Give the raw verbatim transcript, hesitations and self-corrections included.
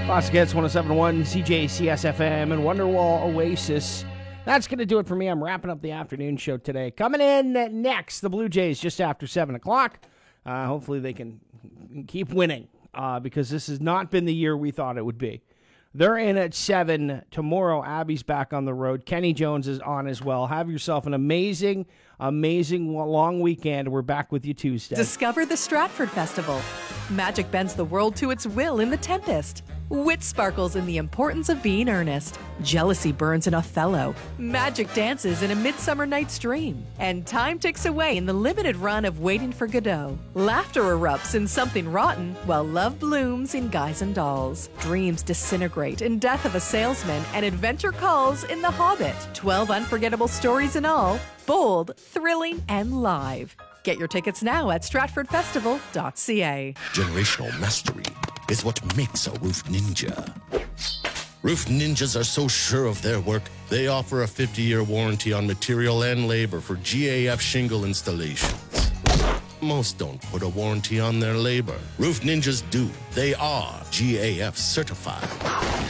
Classic Hits one oh seven point one, C J C S F M, and Wonderwall Oasis. That's going to do it for me. I'm wrapping up the afternoon show today. Coming in next, the Blue Jays just after seven o'clock. Uh, hopefully they can keep winning uh, because this has not been the year we thought it would be. They're in at seven tomorrow. Abby's back on the road. Kenny Jones is on as well. Have yourself an amazing, amazing long weekend. We're back with you Tuesday. Discover the Stratford Festival. Magic bends the world to its will in The Tempest. Wit sparkles in The Importance of Being Earnest. Jealousy burns in Othello. Magic dances in A Midsummer Night's Dream. And time ticks away in the limited run of Waiting for Godot. Laughter erupts in Something Rotten, while love blooms in Guys and Dolls. Dreams disintegrate in Death of a Salesman, and adventure calls in The Hobbit. Twelve unforgettable stories in all, bold, thrilling, and live. Get your tickets now at stratford festival dot c a. Generational mastery is what makes a roof ninja. Roof ninjas are so sure of their work, they offer a fifty-year warranty on material and labor for G A F shingle installations. Most don't put a warranty on their labor. Roof ninjas do. They are G A F certified.